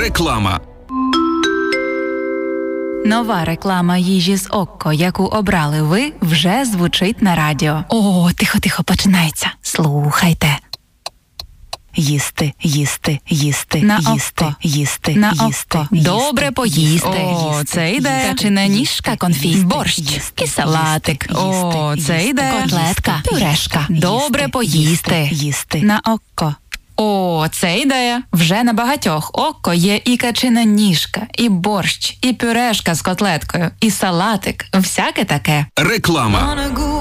Реклама. Нова реклама їжі з Окко, яку обрали ви, вже звучить на радіо. О, тихо, починається. Слухайте. Їсти, На їсти, Окко. їсти, На їсти. Окко. Добре поїсти. О, це йде. Качина ніжка, конфіт, борщ і салатик. О, це йде. Котлетка, пюрешка. Добре поїсти. Їсти. На Окко. О, це ідея. Вже на багатьох Окко є і качина ніжка, і борщ, і пюрешка з котлеткою, і салатик. Всяке таке. Реклама.